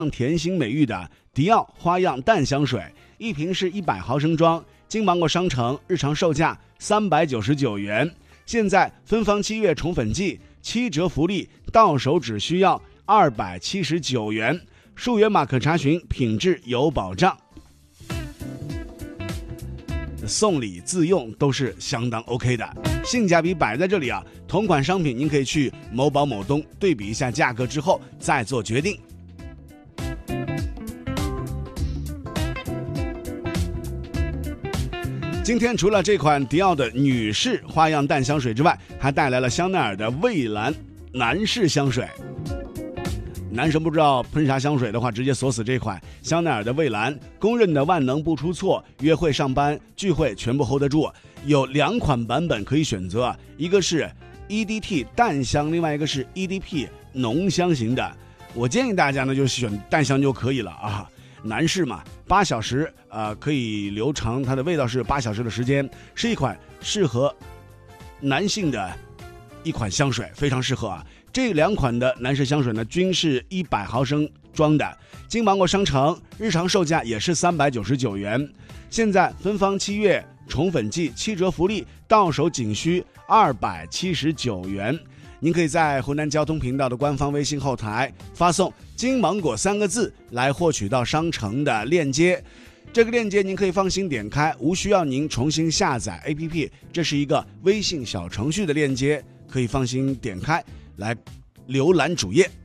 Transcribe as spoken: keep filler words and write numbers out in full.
甜心美誉的迪奥花样淡香水，一瓶是一百毫升装，经芒果商城日常售价三百九十九元，现在芬芳七月宠粉季七折福利，到手只需要二百七十九元，数源码可查询，品质有保障。送礼自用都是相当 OK 的，性价比摆在这里啊，同款商品您可以去某宝某东对比一下价格之后再做决定。今天除了这款迪奥的女士花样淡香水之外，还带来了香奈儿的蔚蓝男士香水。男生不知道喷啥香水的话，直接锁死这款香奈儿的蔚蓝，公认的万能不出错，约会、上班、聚会全部 hold 得住。有两款版本可以选择，一个是 E D T 淡香，另外一个是 E D P 浓香型的。我建议大家呢就选淡香就可以了啊。男士嘛，八小时呃可以留长它的味道是八小时的时间，是一款适合男性的一款香水，非常适合啊。这两款的男士香水呢，均是一百毫升装的，经芒果商城日常售价也是三百九十九元。现在芬芳七月宠粉季七折福利，到手仅需二百七十九元。您可以在湖南交通频道的官方微信后台发送“金芒果”三个字来获取到商城的链接。这个链接您可以放心点开，无需要您重新下载 A P P， 这是一个微信小程序的链接，可以放心点开来浏览主页。